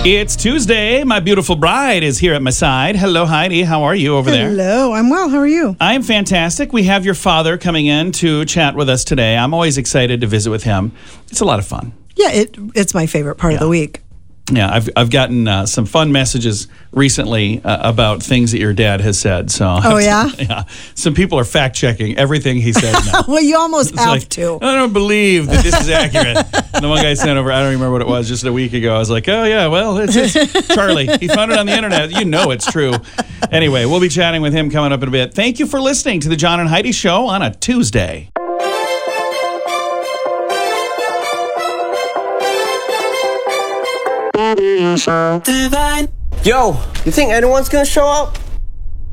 It's Tuesday. My beautiful bride is here at my side. Hello, Heidi. How are you over there? Hello, I'm well. How are you? I'm fantastic. We have your father coming in to chat with us today. I'm always excited to visit with him. It's a lot of fun. Yeah, it's my favorite part of the week. Yeah, I've gotten some fun messages recently about things that your dad has said. So, yeah? Some people are fact checking everything he said now. Well, you almost have to. I don't believe that this is accurate. And the one guy sent over, I don't remember what it was, just a week ago. I was like, oh yeah, well, it's Charlie. He found it on the internet. You know it's true. Anyway, we'll be chatting with him coming up in a bit. Thank you for listening to the John and Heidi Show on a Tuesday. Yo, you think anyone's gonna show up?